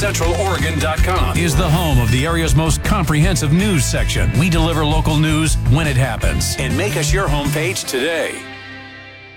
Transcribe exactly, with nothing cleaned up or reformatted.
central oregon dot com is the home of the area's most comprehensive news section. We deliver local news when it happens. And make us your homepage today.